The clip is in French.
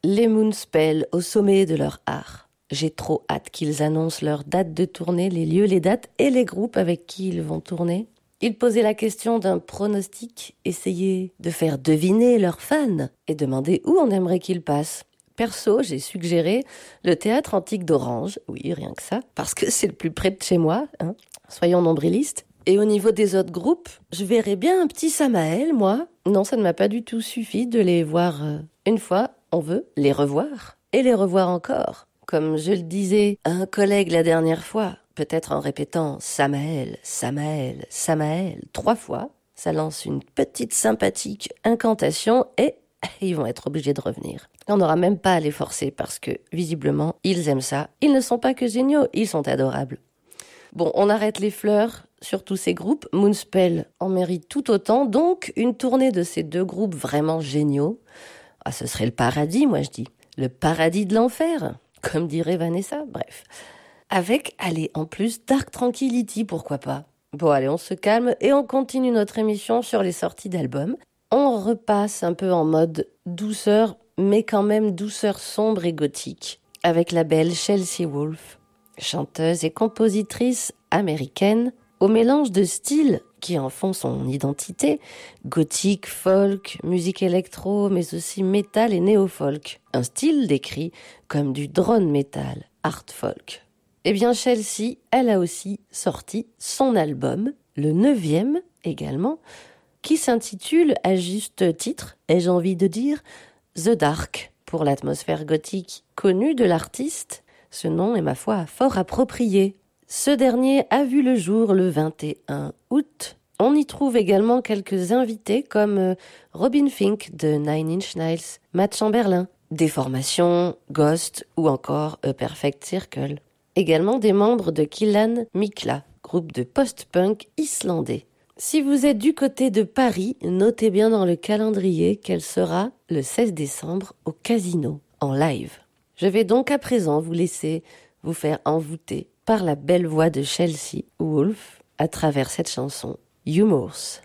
Les Moonspell au sommet de leur art. J'ai trop hâte qu'ils annoncent leur date de tournée, les lieux, les dates et les groupes avec qui ils vont tourner. Ils posaient la question d'un pronostic, essayaient de faire deviner leurs fans et demandaient où on aimerait qu'ils passent. Perso, j'ai suggéré le Théâtre Antique d'Orange, oui, rien que ça, parce que c'est le plus près de chez moi, hein. Soyons nombrilistes. Et au niveau des autres groupes, je verrais bien un petit Samael, moi. Non, ça ne m'a pas du tout suffi de les voir une fois. On veut les revoir et les revoir encore. Comme je le disais à un collègue la dernière fois, peut-être en répétant Samael, Samael, Samael 3 fois, ça lance une petite sympathique incantation et ils vont être obligés de revenir. On n'aura même pas à les forcer parce que, visiblement, ils aiment ça. Ils ne sont pas que géniaux, ils sont adorables. Bon, on arrête les fleurs sur tous ces groupes. Moonspell en mérite tout autant, donc une tournée de ces 2 groupes vraiment géniaux. Ah, ce serait le paradis, moi je dis. Le paradis de l'enfer, comme dirait Vanessa, bref. Avec, allez, en plus, Dark Tranquillity, pourquoi pas. Bon, allez, on se calme et on continue notre émission sur les sorties d'albums. On repasse un peu en mode douceur, mais quand même douceur sombre et gothique, avec la belle Chelsea Wolfe, chanteuse et compositrice américaine, au mélange de styles qui en font son identité, gothique, folk, musique électro, mais aussi métal et néo-folk. Un style décrit comme du drone metal, art folk. Eh bien, Chelsea, elle a aussi sorti son album, le 9e également, qui s'intitule, à juste titre, ai-je envie de dire, The Dark, pour l'atmosphère gothique connue de l'artiste. Ce nom est, ma foi, fort approprié. Ce dernier a vu le jour le 21 août. On y trouve également quelques invités comme Robin Fink de Nine Inch Nails, Matt Chamberlain, Déformation, Ghost ou encore A Perfect Circle. Également des membres de Killan Mikla, groupe de post-punk islandais. Si vous êtes du côté de Paris, notez bien dans le calendrier qu'elle sera le 16 décembre au Casino, en live. Je vais donc à présent vous laisser vous faire envoûter par la belle voix de Chelsea Wolfe à travers cette chanson, Humours.